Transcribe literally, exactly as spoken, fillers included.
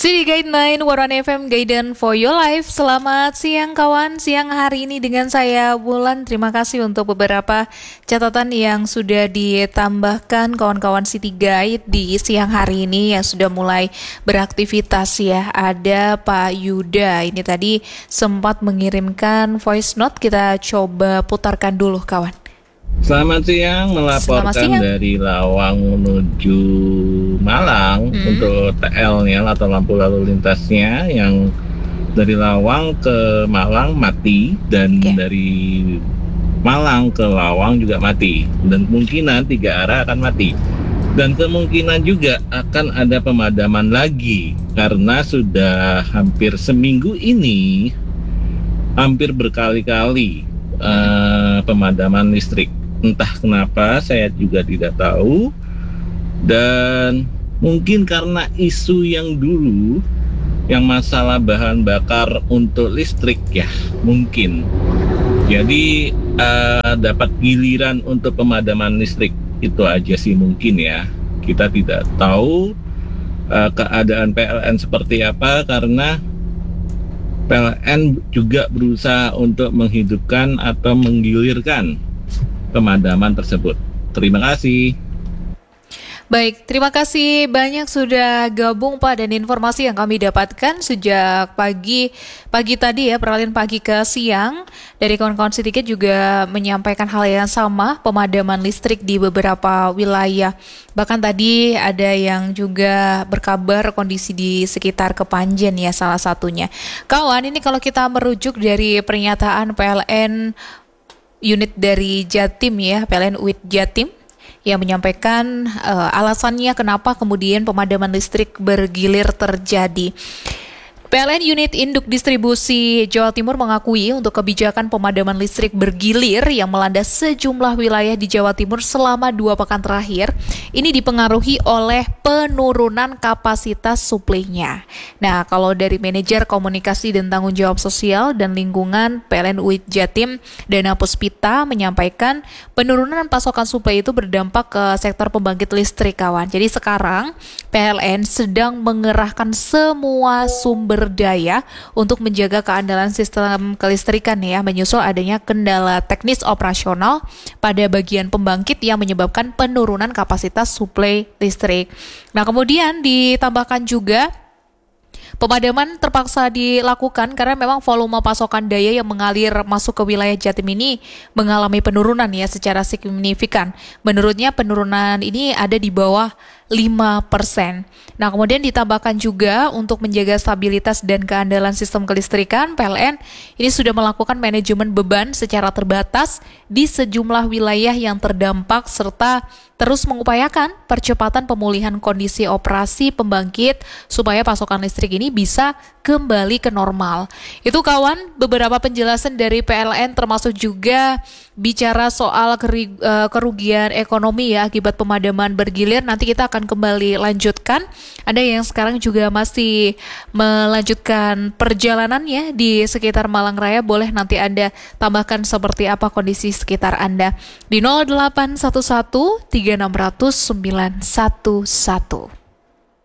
City Guide sembilan Waran F M Guidance for Your Life. Selamat siang kawan, siang hari ini dengan saya Wulan. Terima kasih untuk beberapa catatan yang sudah ditambahkan kawan-kawan City Guide di siang hari ini yang sudah mulai beraktivitas ya. Ada Pak Yuda, ini tadi sempat mengirimkan voice note, kita coba putarkan dulu kawan. Selamat siang, melaporkan Selamat siang. dari Lawang menuju Malang hmm. untuk T L-nya atau lampu lalu lintasnya yang dari Lawang ke Malang mati dan okay. dari Malang ke Lawang juga mati dan kemungkinan tiga arah akan mati dan kemungkinan juga akan ada pemadaman lagi karena sudah hampir seminggu ini hampir berkali-kali hmm. uh, pemadaman listrik. Entah kenapa saya juga tidak tahu, dan mungkin karena isu yang dulu yang masalah bahan bakar untuk listrik ya mungkin jadi uh, dapat giliran untuk pemadaman listrik. Itu aja sih mungkin ya, kita tidak tahu uh, keadaan P L N seperti apa karena P L N juga berusaha untuk menghidupkan atau menggilirkan pemadaman tersebut. Terima kasih. Baik, terima kasih banyak sudah gabung Pak, dan informasi yang kami dapatkan sejak pagi pagi tadi ya, peralihan pagi ke siang dari kawan-kawan Citykit juga menyampaikan hal yang sama, pemadaman listrik di beberapa wilayah. Bahkan tadi ada yang juga berkabar kondisi di sekitar Kepanjen ya salah satunya. Kawan, ini kalau kita merujuk dari pernyataan P L N unit dari Jatim ya, P L N U I T Jatim yang menyampaikan uh, alasannya kenapa kemudian pemadaman listrik bergilir terjadi. P L N Unit Induk Distribusi Jawa Timur mengakui untuk kebijakan pemadaman listrik bergilir yang melanda sejumlah wilayah di Jawa Timur selama dua pekan terakhir ini dipengaruhi oleh penurunan kapasitas suplainya. Nah, kalau dari manajer komunikasi dan tanggung jawab sosial dan lingkungan P L N U I T Jatim, Dana Puspita, menyampaikan penurunan pasokan suplai itu berdampak ke sektor pembangkit listrik kawan. Jadi sekarang P L N sedang mengerahkan semua sumber daya untuk menjaga keandalan sistem kelistrikan ya, menyusul adanya kendala teknis operasional pada bagian pembangkit yang menyebabkan penurunan kapasitas suplai listrik. Nah, kemudian ditambahkan juga pemadaman terpaksa dilakukan karena memang volume pasokan daya yang mengalir masuk ke wilayah Jatim ini mengalami penurunan ya secara signifikan. Menurutnya penurunan ini ada di bawah lima persen. Nah, kemudian ditambahkan juga untuk menjaga stabilitas dan keandalan sistem kelistrikan, P L N ini sudah melakukan manajemen beban secara terbatas di sejumlah wilayah yang terdampak serta terus mengupayakan percepatan pemulihan kondisi operasi pembangkit supaya pasokan listrik ini bisa kembali ke normal. Itu kawan beberapa penjelasan dari P L N, termasuk juga bicara soal keri, uh, kerugian ekonomi ya akibat pemadaman bergilir. Nanti kita akan kembali lanjutkan. Ada yang sekarang juga masih melanjutkan perjalanannya di sekitar Malang Raya, boleh nanti Anda tambahkan seperti apa kondisi sekitar Anda di nol delapan satu satu tiga enam nol nol sembilan satu satu.